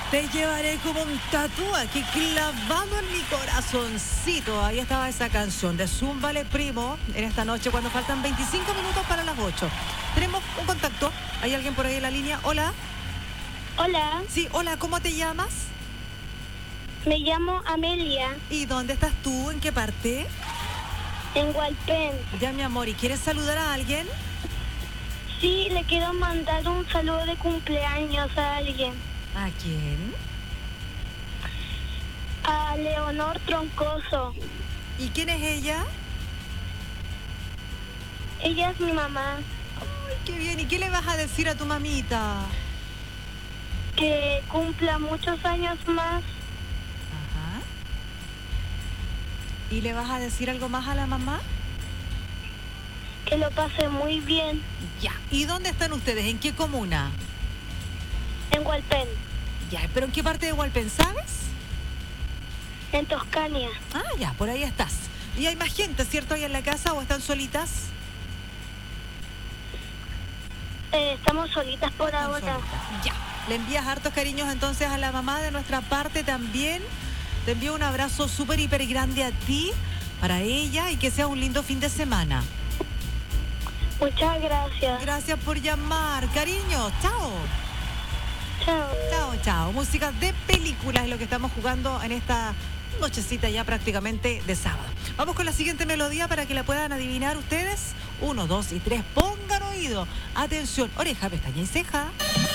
Te llevaré como un tatú aquí clavado en mi corazoncito. Ahí estaba esa canción de Zúmbale Primo en esta noche cuando faltan 25 minutos para las 8. Tenemos un contacto. ¿Hay alguien por ahí en la línea? Hola. Hola, Sí, hola, ¿cómo te llamas? me llamo Amelia, ¿Y dónde estás tú? ¿En qué parte? en Hualpén. Ya, mi amor, ¿y quieres saludar a alguien? Sí, le quiero mandar un saludo de cumpleaños a alguien. ¿A quién? A Leonor Troncoso. ¿Y quién es ella? Ella es mi mamá. Ay, qué bien. ¿Y qué le vas a decir a tu mamita? Que cumpla muchos años más. Ajá. ¿Y le vas a decir algo más a la mamá? Que lo pase muy bien Ya. ¿Y dónde están ustedes? ¿En qué comuna? en Hualpén, Ya, pero ¿en qué parte de Hualpén, sabes? en Toscania. Ah, ya, por ahí estás. ¿Y hay más gente, cierto, ahí en la casa o están solitas? Estamos solitas por Están ahora. solitas. Ya. Le envías hartos cariños entonces a la mamá de nuestra parte también. Te envío un abrazo súper, hiper grande a ti, para ella y que sea un lindo fin de semana. Muchas gracias. Gracias por llamar. Cariño, chao. Chao. Chao, chao. Música de películas es lo que estamos jugando en esta nochecita ya prácticamente de sábado. Vamos con la siguiente melodía para que la puedan adivinar ustedes. 1, 2 y 3. Pongan oído. Atención, oreja, pestaña y ceja.